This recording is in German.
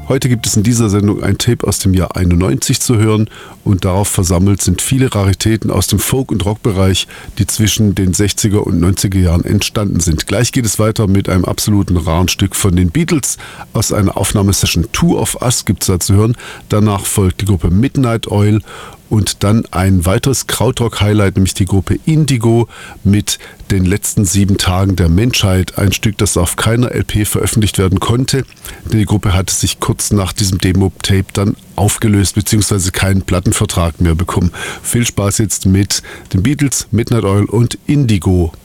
Heute gibt es in dieser Sendung ein Tape aus dem Jahr 91 zu hören und darauf versammelt sind viele Raritäten aus dem Folk- und Rockbereich, die zwischen den 60er und 90er Jahren entstanden sind. Gleich geht es weiter mit einem absoluten raren Stück von den Beatles. Aus einer Aufnahmesession Two of Us gibt es da zu hören. Danach folgt die Gruppe Midnight Oil und dann ein weiteres Krautrock-Highlight, nämlich die Gruppe Indigo mit den letzten 7 Tagen der Menschheit. Ein Stück, das auf keiner LP veröffentlicht werden konnte. Die Gruppe hatte sich kurz nach diesem Demo-Tape dann aufgelöst bzw. keinen Plattenvertrag mehr bekommen. Viel Spaß jetzt mit den Beatles, Midnight Oil und Indigo.